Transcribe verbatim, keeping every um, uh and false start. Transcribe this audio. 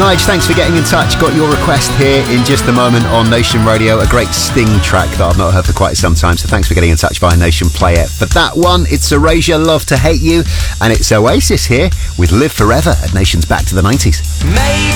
Nige, thanks for getting in touch. Got your request here in just a moment on Nation Radio. A great Sting track that I've not heard for quite some time. So thanks for getting in touch via Nation Player. For that one, it's Erasure, Love to Hate You. And it's Oasis here with Live Forever at Nation's Back to the nineties. Maybe